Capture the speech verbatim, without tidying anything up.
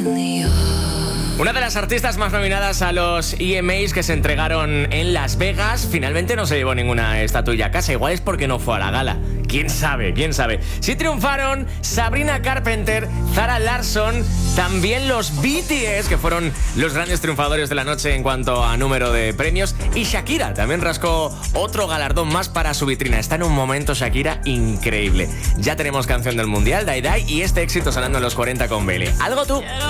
Una de las artistas más nominadas a los E M As que se entregaron en Las Vegas finalmente no se llevó ninguna estatuilla a casa. Igual es porque no fue a la gala. ¿Quién sabe? ¿Quién sabe? Sí triunfaron Sabrina Carpenter, Zara Larsson, también los B T S, que fueron los grandes triunfadores de la noche en cuanto a número de premios, y Shakira también rascó otro galardón más para su vitrina. Está en un momento Shakira increíble. Ya tenemos canción del Mundial, Dai Dai, y este éxito sonando en los cuarenta con Bele. ¿Algo tú?